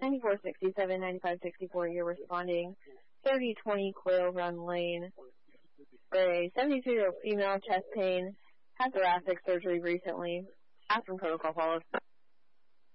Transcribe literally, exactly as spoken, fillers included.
ninety-four sixty-seven, ninety-five sixty-four, you're responding. thirty twenty Quail Run Lane. For a seventy-two-year-old female, chest pain, had thoracic surgery recently. Aspirin protocol follows.